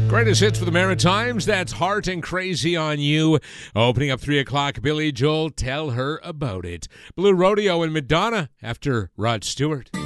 Greatest hits for the Maritimes. That's Heart and Crazy on You. Opening up 3 o'clock, Billy Joel, Tell Her About It. Blue Rodeo and Madonna after Rod Stewart.